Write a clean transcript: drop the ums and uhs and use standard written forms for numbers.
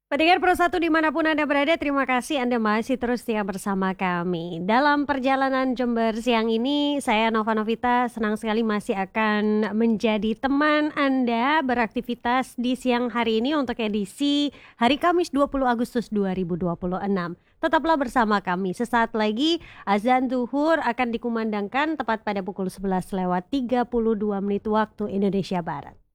Pendengar Pro 1 dimanapun Anda berada, terima kasih Anda masih terus setia bersama kami. Dalam perjalanan Jember siang ini, saya Nova Novita senang sekali masih akan menjadi teman Anda beraktivitas di siang hari ini untuk edisi hari Kamis 20 Agustus 2026. Tetaplah bersama kami, sesaat lagi azan zuhur akan dikumandangkan tepat pada pukul 11 lewat 32 menit waktu Indonesia Barat.